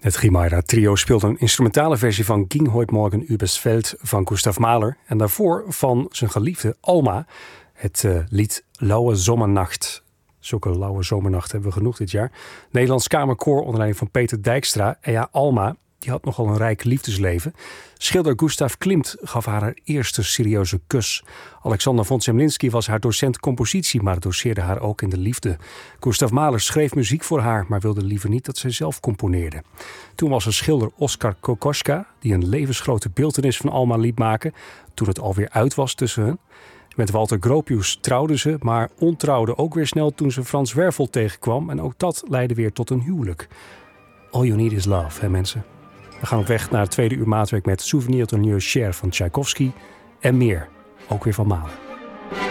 Het Chimaira-trio speelde een instrumentale versie van Ging heute Morgen übers Feld van Gustav Mahler. En daarvoor van zijn geliefde Alma, het lied Lauwe Zomernacht. Zulke lauwe zomernacht hebben we genoeg dit jaar. Nederlands Kamerkoor onder leiding van Peter Dijkstra. En ja, Alma, die had nogal een rijk liefdesleven. Schilder Gustav Klimt gaf haar eerste serieuze kus. Alexander von Zemlinsky was haar docent compositie, maar doseerde haar ook in de liefde. Gustav Mahler schreef muziek voor haar, maar wilde liever niet dat zij zelf componeerde. Toen was er schilder Oskar Kokoschka, die een levensgrote beeltenis van Alma liet maken, toen het alweer uit was tussen hen. Met Walter Gropius trouwden ze, maar ontrouwden ook weer snel toen ze Frans Werfel tegenkwam. En ook dat leidde weer tot een huwelijk. All you need is love, hè mensen? We gaan op weg naar het tweede uur maatwerk met Souvenir d'un lieu cher van Tchaikovsky en meer, ook weer van Mahler.